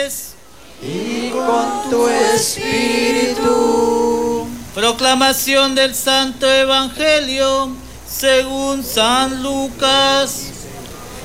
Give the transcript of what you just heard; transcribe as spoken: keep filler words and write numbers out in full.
y con tu espíritu. Proclamación del Santo Evangelio según San Lucas.